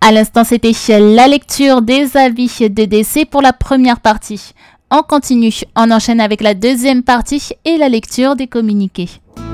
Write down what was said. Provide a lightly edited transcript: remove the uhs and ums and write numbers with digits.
À l'instant, c'était la lecture des avis de décès pour la première partie. On continue, on enchaîne avec la deuxième partie et la lecture des communiqués.